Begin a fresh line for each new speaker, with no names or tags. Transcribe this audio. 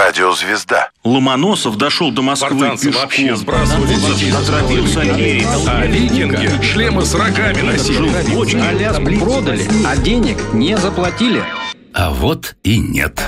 Радиозвезда.
Ломоносов дошел до Москвы
Спартанцы вообще
пешком.
сбрасывали детей со
Отравился Америкой.
А викинги шлемы с рогами носили.
Аляску продали, а денег не заплатили.
А вот и нет.